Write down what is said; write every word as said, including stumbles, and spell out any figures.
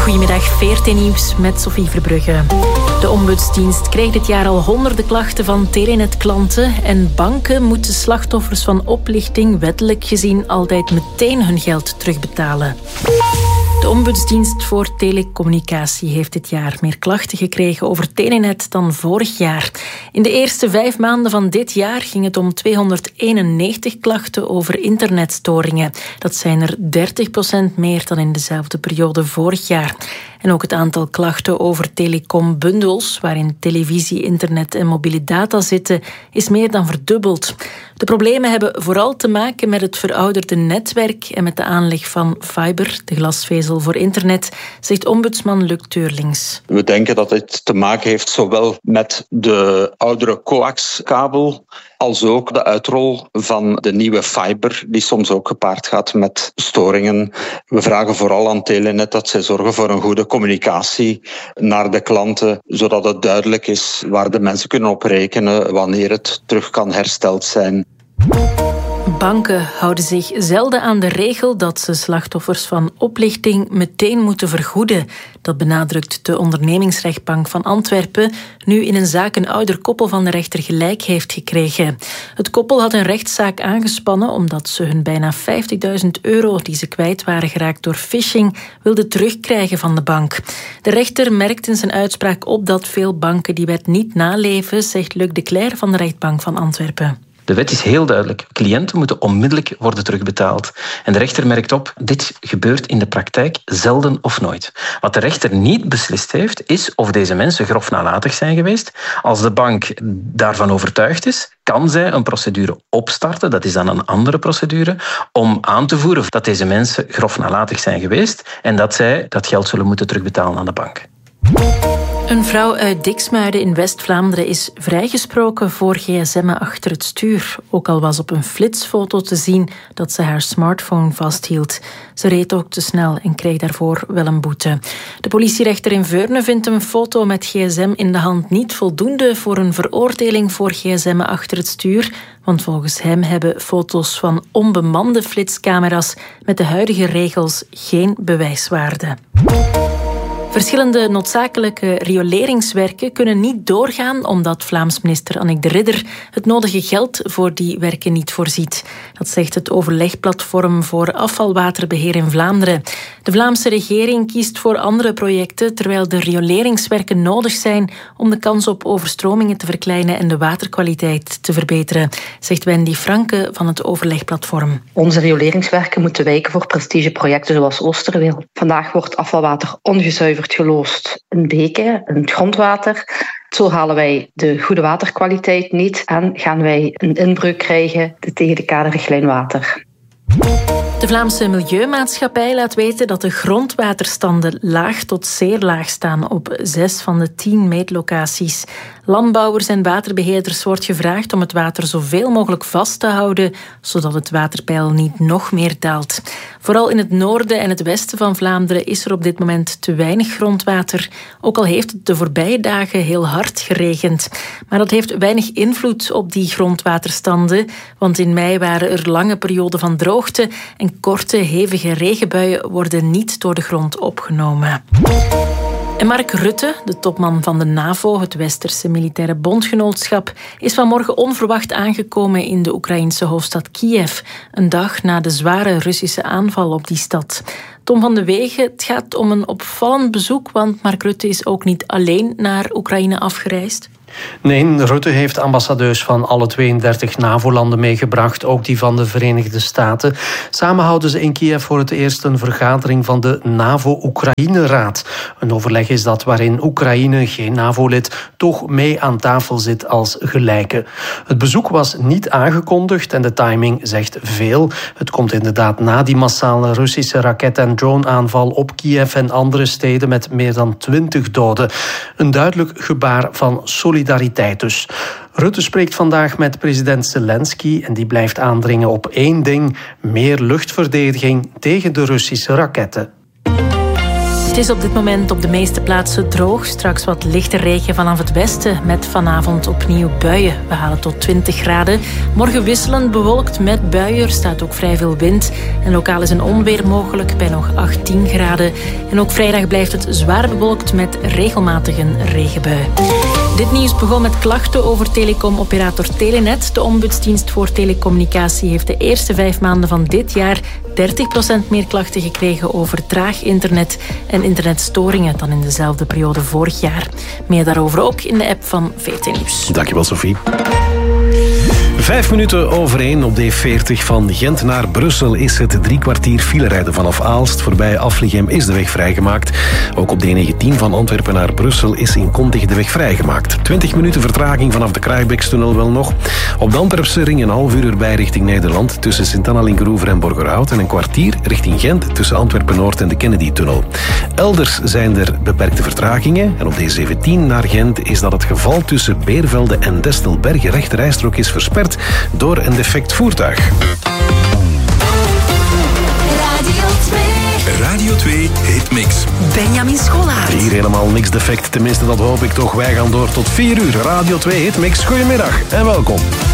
Goedemiddag, V R T Nieuws met Sophie Verbrugge. De ombudsdienst krijgt dit jaar al honderden klachten van Telenet-klanten en banken moeten slachtoffers van oplichting wettelijk gezien altijd meteen hun geld terugbetalen. De Ombudsdienst voor Telecommunicatie heeft dit jaar meer klachten gekregen over Telenet dan vorig jaar. In de eerste vijf maanden van dit jaar ging het om tweehonderdeenennegentig klachten over internetstoringen. Dat zijn er dertig procent meer dan in dezelfde periode vorig jaar. En ook het aantal klachten over telecombundels, waarin televisie, internet en mobiele data zitten, is meer dan verdubbeld. De problemen hebben vooral te maken met het verouderde netwerk en met de aanleg van fiber, de glasvezel voor internet, zegt ombudsman Luc Teurlings. We denken dat dit te maken heeft zowel met de oudere coaxkabel als ook de uitrol van de nieuwe fiber, die soms ook gepaard gaat met storingen. We vragen vooral aan Telenet dat zij zorgen voor een goede communicatie naar de klanten, zodat het duidelijk is waar de mensen kunnen op rekenen wanneer het terug kan hersteld zijn. Banken houden zich zelden aan de regel dat ze slachtoffers van oplichting meteen moeten vergoeden. Dat benadrukt de ondernemingsrechtbank van Antwerpen, nu in een zaak een ouder koppel van de rechter gelijk heeft gekregen. Het koppel had een rechtszaak aangespannen omdat ze hun bijna vijftigduizend euro die ze kwijt waren geraakt door phishing wilden terugkrijgen van de bank. De rechter merkt in zijn uitspraak op dat veel banken die wet niet naleven, zegt Luc de Cler van de rechtbank van Antwerpen. De wet is heel duidelijk. Cliënten moeten onmiddellijk worden terugbetaald. En de rechter merkt op, dit gebeurt in de praktijk zelden of nooit. Wat de rechter niet beslist heeft, is of deze mensen grof nalatig zijn geweest. Als de bank daarvan overtuigd is, kan zij een procedure opstarten, dat is dan een andere procedure, om aan te voeren dat deze mensen grof nalatig zijn geweest en dat zij dat geld zullen moeten terugbetalen aan de bank. Een vrouw uit Diksmuiden in West-Vlaanderen is vrijgesproken voor gsm'en achter het stuur. Ook al was op een flitsfoto te zien dat ze haar smartphone vasthield. Ze reed ook te snel en kreeg daarvoor wel een boete. De politierechter in Veurne vindt een foto met gsm in de hand niet voldoende voor een veroordeling voor gsm'en achter het stuur. Want volgens hem hebben foto's van onbemande flitscamera's met de huidige regels geen bewijswaarde. Verschillende noodzakelijke rioleringswerken kunnen niet doorgaan omdat Vlaams minister Annick de Ridder het nodige geld voor die werken niet voorziet. Dat zegt het overlegplatform voor afvalwaterbeheer in Vlaanderen. De Vlaamse regering kiest voor andere projecten terwijl de rioleringswerken nodig zijn om de kans op overstromingen te verkleinen en de waterkwaliteit te verbeteren, zegt Wendy Franke van het overlegplatform. Onze rioleringswerken moeten wijken voor prestigeprojecten zoals Oosterweel. Vandaag wordt afvalwater ongezuiverd geloosd in beken, in het grondwater. Zo halen wij de goede waterkwaliteit niet en gaan wij een inbreuk krijgen tegen de kaderrichtlijn water. De Vlaamse Milieumaatschappij laat weten dat de grondwaterstanden laag tot zeer laag staan op zes van de tien meetlocaties. Landbouwers en waterbeheerders wordt gevraagd om het water zoveel mogelijk vast te houden, zodat het waterpeil niet nog meer daalt. Vooral in het noorden en het westen van Vlaanderen is er op dit moment te weinig grondwater, ook al heeft het de voorbije dagen heel hard geregend. Maar dat heeft weinig invloed op die grondwaterstanden, want in mei waren er lange perioden van droogte en korte, hevige regenbuien worden niet door de grond opgenomen. En Mark Rutte, de topman van de NAVO, het Westerse militaire bondgenootschap, is vanmorgen onverwacht aangekomen in de Oekraïnse hoofdstad Kiev, een dag na de zware Russische aanval op die stad. Tom van de Wegen, het gaat om een opvallend bezoek, want Mark Rutte is ook niet alleen naar Oekraïne afgereisd. Nee, Rutte heeft ambassadeurs van alle tweeëndertig NAVO-landen meegebracht, ook die van de Verenigde Staten. Samen houden ze in Kiev voor het eerst een vergadering van de NAVO-Oekraïne-raad. Een overleg is dat waarin Oekraïne, geen NAVO-lid, toch mee aan tafel zit als gelijke. Het bezoek was niet aangekondigd en de timing zegt veel. Het komt inderdaad na die massale Russische raket- en drone-aanval op Kiev en andere steden met meer dan twintig doden. Een duidelijk gebaar van solidariteit. Solidariteit dus. Rutte spreekt vandaag met president Zelensky en die blijft aandringen op één ding: meer luchtverdediging tegen de Russische raketten. Het is op dit moment op de meeste plaatsen droog. Straks wat lichte regen vanaf het westen met vanavond opnieuw buien. We halen tot twintig graden. Morgen wisselend bewolkt met buien. Er staat ook vrij veel wind. En lokaal is een onweer mogelijk bij nog achttien graden. En ook vrijdag blijft het zwaar bewolkt met regelmatig een regenbui. Dit nieuws begon met klachten over telecomoperator Telenet. De ombudsdienst voor telecommunicatie heeft de eerste vijf maanden van dit jaar dertig procent meer klachten gekregen over traag internet en internetstoringen dan in dezelfde periode vorig jaar. Meer daarover ook in de app van V T Nieuws. Dankjewel, Sophie. Vijf minuten over één op D veertig van Gent naar Brussel is het drie kwartier filerijden vanaf Aalst. Voorbij Afligem is de weg vrijgemaakt. Ook op D negentien van Antwerpen naar Brussel is in Kontig de weg vrijgemaakt. twintig minuten vertraging vanaf de Kraaibeekstunnel wel nog. Op de Antwerpse ring een half uur erbij richting Nederland tussen Sint-Anna-Linkeroever en Borgerhout en een kwartier richting Gent tussen Antwerpen-Noord en de Kennedy-tunnel. Elders zijn er beperkte vertragingen en op D zeventien naar Gent is dat het geval tussen Beervelde en Destelbergen. Rechte rijstrook is versperd door een defect voertuig. Radio twee. Radio twee Hitmix. Benjamin Scholaert. Hier helemaal niks defect, tenminste dat hoop ik toch. Wij gaan door tot vier uur. Radio twee Hitmix. Goedemiddag en welkom.